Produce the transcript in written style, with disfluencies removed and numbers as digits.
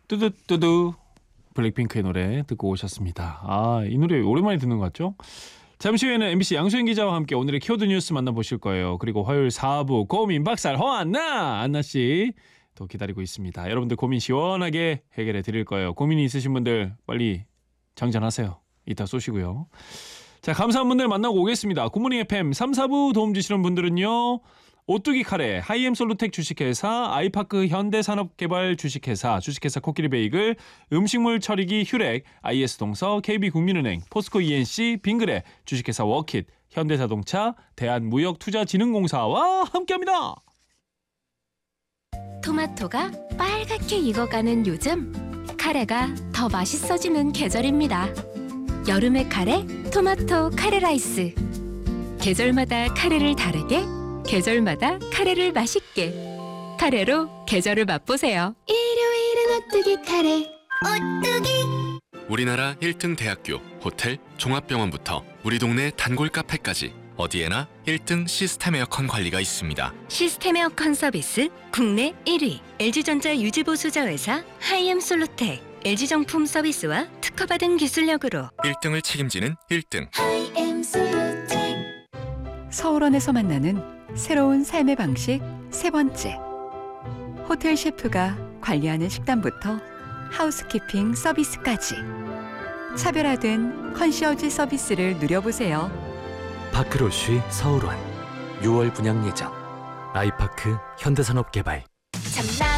뚜두뚜두 블랙핑크의 노래 듣고 오셨습니다. 아, 이 노래 오랜만에 듣는 것 같죠? 잠시 후에는 MBC 양수인 기자와 함께 오늘의 키워드 뉴스 만나보실 거예요. 그리고 화요일 4부 고민 박살 허안나 안나씨 또 기다리고 있습니다. 여러분들 고민 시원하게 해결해 드릴 거예요. 고민이 있으신 분들 빨리 장전하세요. 이따 쏘시고요. 자, 감사한 분들 만나고 오겠습니다. 굿모닝 FM 3, 4부 도움 주시는 분들은요. 오뚜기 카레, 하이엠솔루텍 주식회사, 아이파크 현대산업개발 주식회사, 주식회사 코끼리베이글, 음식물 처리기 휴렉, IS동서, KB국민은행, 포스코 ENC, 빙그레, 주식회사 워킷, 현대자동차, 대한무역투자진흥공사와 함께합니다. 토마토가 빨갛게 익어가는 요즘, 카레가 더 맛있어지는 계절입니다. 여름의 카레, 토마토 카레라이스. 계절마다 카레를 다르게, 계절마다 카레를 맛있게. 카레로 계절을 맛보세요. 일요일은 오뚜기 카레. 오뚜기. 우리나라 1등 대학교, 호텔, 종합병원부터 우리 동네 단골 카페까지 어디에나 1등 시스템 에어컨 관리가 있습니다. 시스템 에어컨 서비스 국내 1위. LG전자 유지보수자회사 하이엠솔루텍. LG정품 서비스와 특허받은 기술력으로 1등을 책임지는 1등. 하이엠솔루텍. 서울원에서 만나는 새로운 삶의 방식 세 번째. 호텔 셰프가 관리하는 식단부터 하우스키핑 서비스까지 차별화된 컨시어지 서비스를 누려보세요. 파크로쉬 서울원 6월 분양 예정. 아이파크 현대산업개발. 참나